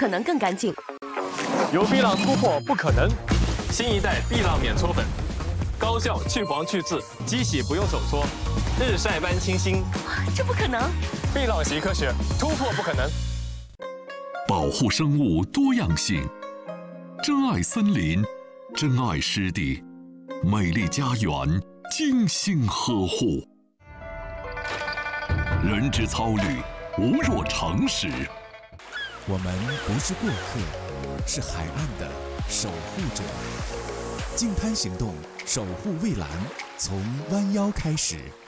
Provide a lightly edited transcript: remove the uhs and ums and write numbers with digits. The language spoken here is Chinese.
可能更干净。 由碧浪突破不可能，新一代碧浪免搓粉，高效去黄去渍，机洗不用手搓，日晒般清新。 这不可能！ 碧浪习科学，突破不可能。 保护生物多样性，珍爱森林，珍爱湿地，美丽家园精心呵护。人之操履，无若长石。 我们不是过客，是海岸的守护者。净滩行动，守护蔚蓝，从弯腰开始。